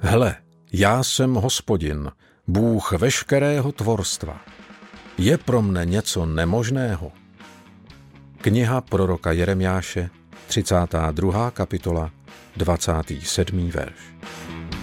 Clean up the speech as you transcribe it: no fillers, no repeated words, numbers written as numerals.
Hle, já jsem Hospodin, Bůh veškerého tvorstva. Je pro mne něco nemožného? Kniha proroka Jeremiáše, 32. kapitola, 27. verš.